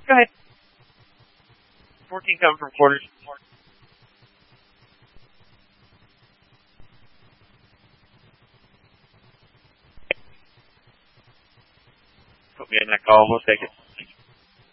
Go ahead. 14 coming from quarters. Put me in that call. We'll take it.